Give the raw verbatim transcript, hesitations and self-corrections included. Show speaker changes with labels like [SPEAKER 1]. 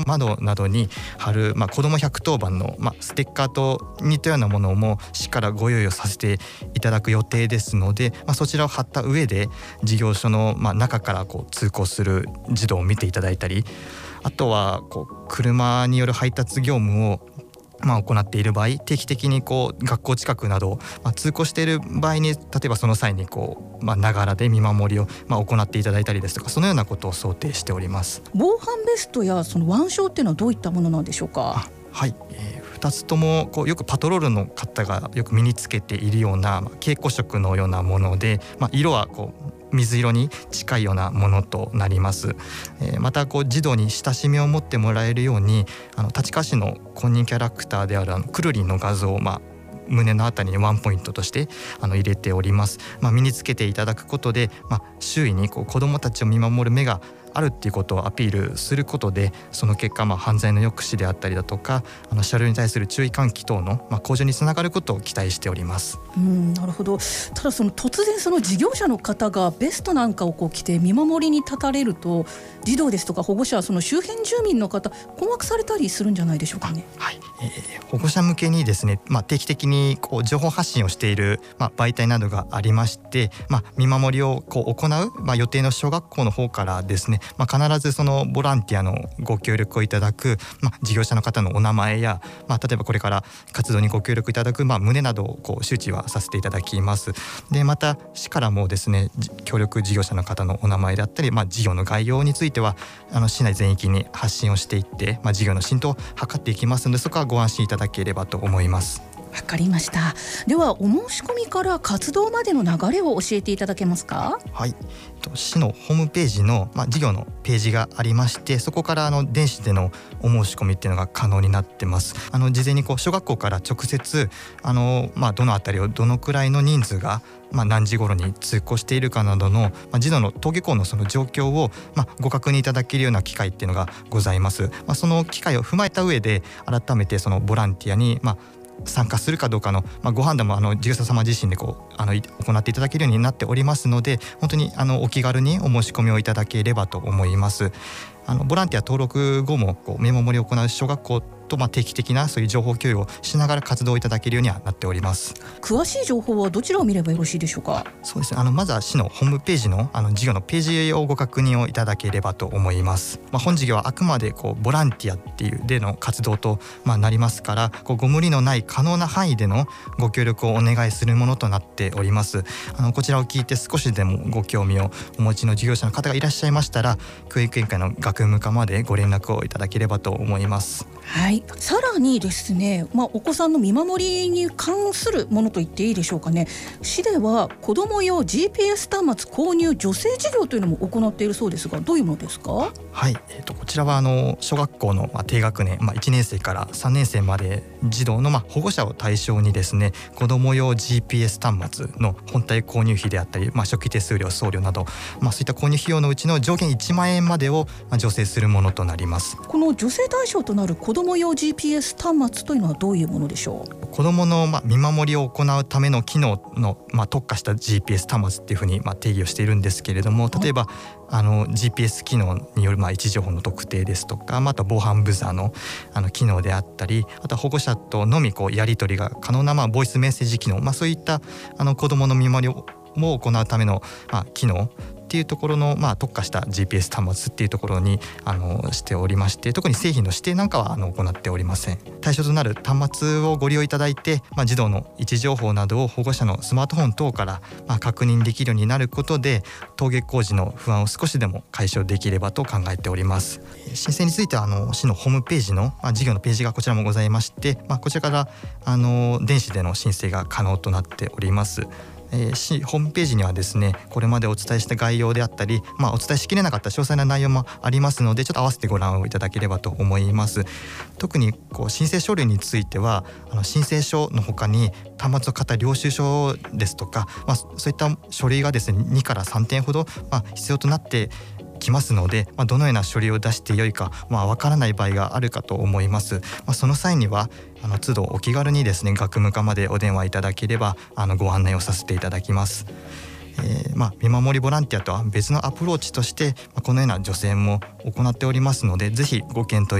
[SPEAKER 1] の窓などに貼る、まあ、子どもひゃくとおばんの、まあ、ステッカーと似たようなものも市からご用意をさせていただく予定ですので、まあ、そちらを貼った上で事業所の、まあ、中からこう通行する児童を見ていただいたり、あとはこう車による配達業務をまあ行っている場合、定期的にこう学校近くなど、まあ、通行している場合に例えばその際にこう、まあ、ながらで見守りをまあ行っていただいたりですとか、そのようなことを想定しております。
[SPEAKER 2] 防犯ベストやその腕章っていうのはどういったものなんでしょうか？
[SPEAKER 1] はい、えー、ふたつともこうよくパトロールの方がよく身につけているような、まあ、蛍光色のようなもので、まあ、色はこう水色に近いようなものとなります。えー、またこう児童に親しみを持ってもらえるように、あの立川市の公認キャラクターであるあのくるりんの画像を、まあ、胸のあたりにワンポイントとしてあの入れております。まあ、身につけていただくことで、まあ、周囲にこう子どもたちを見守る目があるっていうことをアピールすることで、その結果、まあ、犯罪の抑止であったりだとか、あの車両に対する注意喚起等の、まあ、向上につながることを期待しております。
[SPEAKER 2] うん、なるほど。ただその突然その事業者の方がベストなんかをこう着て見守りに立たれると、児童ですとか保護者、その周辺住民の方困惑されたりするんじゃないでしょうかね。
[SPEAKER 1] はい、えー、保護者向けにですね、まあ、定期的にこう情報発信をしている、まあ、媒体などがありまして、まあ、見守りをこう行う、まあ、予定の小学校の方からですね、まあ、必ずそのボランティアのご協力をいただく、まあ、事業者の方のお名前や、まあ、例えばこれから活動にご協力いただく、まあ、旨などをこう周知はさせていただきます。でまた市からもですね、協力事業者の方のお名前であったり、まあ、事業の概要についてはあの市内全域に発信をしていって、まあ、事業の浸透を図っていきますので、そこはご安心いただければと思います。
[SPEAKER 2] わかりました。ではお申し込みから活動までの流れを教えていただけますか？
[SPEAKER 1] はい、市のホームページの、まあ、事業のページがありまして、そこからあの電子でのお申し込みっていうのが可能になってます。あの事前にこう小学校から直接あの、まあ、どのあたりをどのくらいの人数がまあ、何時頃に通行しているかなどの、まあ、児童の登下校のその状況を、まあ、ご確認いただけるような機会っていうのがございます。まあ、その機会を踏まえた上で改めてそのボランティアに、まあ、参加するかどうかの、まあ、ご判断もあの事業者様自身でこうあの行っていただけるようになっておりますので、本当にあのお気軽にお申し込みをいただければと思います。あのボランティア登録後もこう見守りを行う小学校と、まあ、定期的なそういう情報共有をしながら活動いただけるようにはなっております。
[SPEAKER 2] 詳しい情報はどちらを見ればよろしいでしょうか？
[SPEAKER 1] そうですね、あのまずは市のホームページのあの事業のページをご確認をいただければと思います。まあ、本事業はあくまでこうボランティアっていうでの活動と、まあ、なりますから、こうご無理のない可能な範囲でのご協力をお願いするものとなっております。あのこちらを聞いて少しでもご興味をお持ちの事業者の方がいらっしゃいましたら、教育委員会の学務課までご連絡をいただければと思います。
[SPEAKER 2] はい、さらにですね、まあ、お子さんの見守りに関するものと言っていいでしょうかね。市では子ども用 ジーピーエス 端末購入助成事業というのも行っているそうですが、どういうものですか？
[SPEAKER 1] はい、えー、とこちらはあの小学校のまあ低学年、まあ、いちねん生からさんねん生まで児童のまあ保護者を対象にですね、子ども用 ジーピーエス 端末の本体購入費であったり、まあ、初期手数料送料など、まあ、そういった購入費用のうちの上限いちまんえんまでをまあ助成するものとなります。
[SPEAKER 2] この助成対象となる子ども用 ジーピーエス 端末というのはどういうものでしょう？
[SPEAKER 1] 子どものまあ見守りを行うための機能のまあ特化した ジーピーエス 端末っていうふうにまあ定義をしているんですけれども、例えばあの ジーピーエス 機能によるまあ位置情報の特定ですとか、また防犯ブザーのあの機能であったり、あとは保護者とのみこうやり取りが可能なまあボイスメッセージ機能、まあ、そういったあの子どもの見守りをも行うためのまあ機能っていうところのまあ特化した ジーピーエス 端末っていうところにあのしておりまして、特に製品の指定なんかはあの行っておりません。対象となる端末をご利用いただいて、まあ、児童の位置情報などを保護者のスマートフォン等からまあ確認できるようになることで、登下校時の不安を少しでも解消できればと考えております。申請についてはあの市のホームページの、まあ、事業のページがこちらもございまして、まあ、こちらからあの電子での申請が可能となっております。えー、市ホームページにはですね、これまでお伝えした概要であったり、まあ、お伝えしきれなかった詳細な内容もありますので、ちょっと合わせてご覧をいただければと思います。特にこう申請書類については、あの申請書の他に端末を買った領収書ですとか、まあ、そういった書類がですねにからさんてんほど、まあ、必要となってきますので、まあ、どのような書類を出してよいか、まあ、分からない場合があるかと思います。まあ、その際にはあの都度お気軽にですね、学務課までお電話いただければあのご案内をさせていただきます。えーまあ、見守りボランティアとは別のアプローチとして、まあ、このような助成も行っておりますので、ぜひご検討